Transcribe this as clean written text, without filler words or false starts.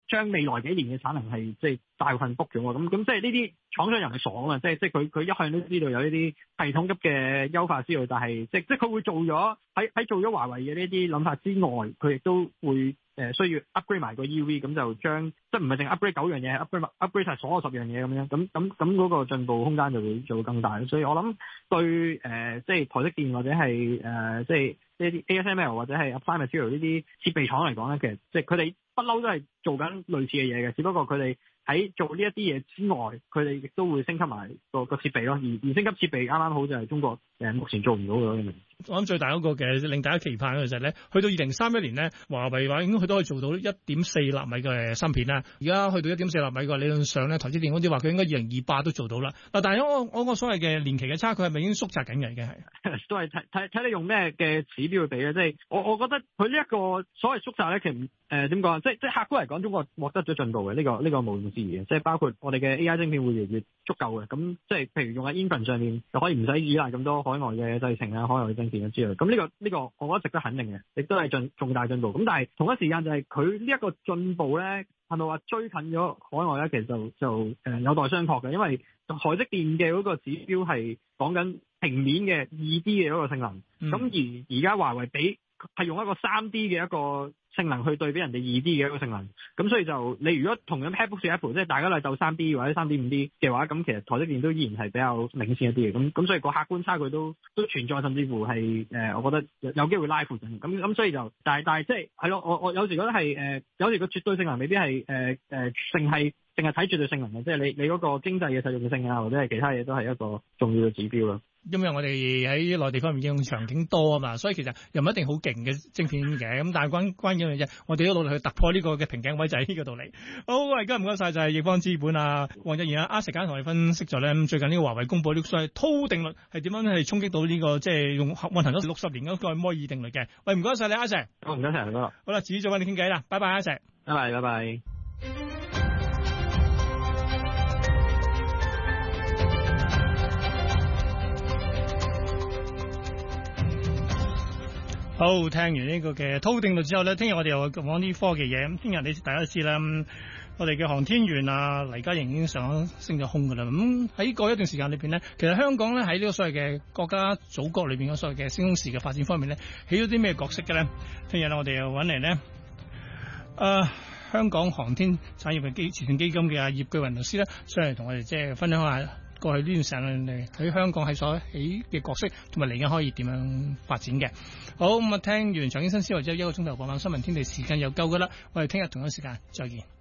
將未來幾年嘅產能係即係大部分 book 咗喎。咁即係呢啲廠商又唔係傻啊嘛，即係佢一向都知道有呢啲系統級嘅優化思路，但係即係佢會做咗喺做咗華為嘅呢啲諗法之外，佢亦都會需要 upgrade 埋個 EV， 咁就將即係唔係淨 upgrade 9樣嘢，upgrade 晒所有10樣嘢咁樣，咁嗰個進步空間就會更大。所以我諗對即係台積電或者係即係呢啲 ASML 或者係 Applied Materials 呢啲設備廠嚟講咧，其實即係佢哋不嬲都係做緊類似嘅嘢嘅，只不過佢哋喺做呢一啲嘢之外，佢哋亦都會升級埋個設備咯。而升級設備啱啱好就係中國目前做唔到嘅。 我諗最大嗰個嘅令大家期盼嘅就係咧，去到2031年咧，華為話應該佢都可以做到1.4納米嘅芯片啦。而家去到1.4納米嘅理論上咧，台積電好似話佢應該2028都做到啦。嗱，但係我個所謂嘅年期嘅差距係咪已經縮窄緊嘅？已經係都係睇你用咩嘅指標去比咧。即係我覺得佢呢一個所謂縮窄咧，其實點講啊？即係客觀嚟講，中國獲得咗進步嘅呢個無庸置疑嘅。即係包括我哋嘅 AI 晶片會越嚟越足夠嘅。咁即係譬如用喺 Inference 上面就可以唔使依賴咁多海外嘅製程啊、海外嘅晶片啊之類。咁呢個我覺得值得肯定嘅，亦都係重大進步。咁但係同一時間就係佢呢一個進步咧，係咪話追近咗海外咧？其實就有待商確嘅，因為台積電嘅嗰個指標係講緊平面嘅 2D 嘅嗰個性能。咁而家華為係用一個 3D 嘅一個性能去對比人哋 2D 嘅一個性能，咁所以就你如果同樣 MacBook 對 Apple， 即係大家都係鬥 3D 或者 3.5D 嘅話，咁其實台積電都依然係比較領先一啲嘅，咁所以個客觀差距都存在，甚至乎係我覺得有機會拉闊緊，咁所以就但係即係係咯，我有時覺得係有時個絕對性能未必係淨係睇絕對性能嘅，即係你嗰個經濟嘅實用性啊，或者係其他嘢都係一個重要嘅指標咯。 因為我哋喺內地方面應用場景多啊嘛，所以其實又唔一定好勁嘅晶片嘅，咁但係關鍵嘅嘢，我哋都努力去突破呢個嘅瓶頸位，就係呢個道理。好，而家唔該晒，就係易方資本啊，黃日賢阿石間同我哋分析咗咧，最近呢個華為公佈呢個所謂濤定律係點樣去衝擊到呢個即係用運行咗60年嗰個摩爾定律嘅。喂，唔該晒你阿石。 好，唔該晒，好啦，遲啲再揾你傾偈啦，拜拜阿石。 拜拜。 好，聽完呢個嘅濤定律之後咧，聽日我哋又講啲科技嘢。咁聽日大家都知啦，我哋嘅航天員啊黎嘉瑩已經升咗空噶啦。咁喺過一段時間裏邊咧，其實香港咧喺呢個所謂嘅國家祖國裏邊嗰所謂嘅升空時嘅發展方面咧，起咗啲咩角色嘅咧？聽日我哋又揾嚟咧，香港航天產業嘅慈善基金嘅葉巨雲律師咧，上嚟同我哋即係分享下過去呢段時間喺香港喺所起嘅角色，同埋嚟緊可以點樣發展嘅。好，咁聽完財經新思維之後，1個鐘頭播放新聞天地時間又夠噶啦，我哋聽日同一時間再見。